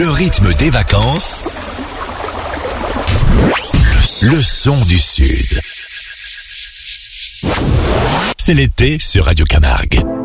Le rythme des vacances, le son du Sud. C'est l'été sur Radio Camargue.